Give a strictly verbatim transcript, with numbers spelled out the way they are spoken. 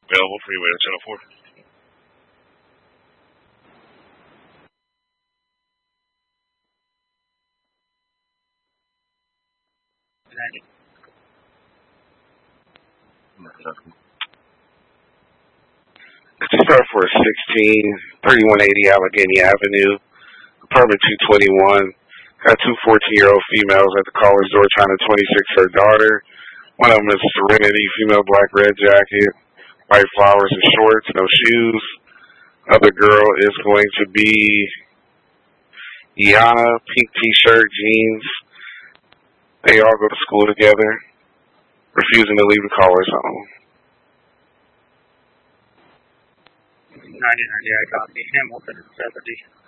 Available freeway to Channel four. Could you start for sixteen, thirty-one eighty Allegheny Avenue, apartment two twenty-one. Got two fourteen-year-old females at the caller's door trying to twenty-six her daughter. One of them is Serenity, female black red jacket, white flowers and shorts, no shoes. Other girl is going to be Iana, pink t-shirt, jeans. They all go to school together, refusing to leave the caller's home. ninety ninety, I copy. Hamilton, seventy.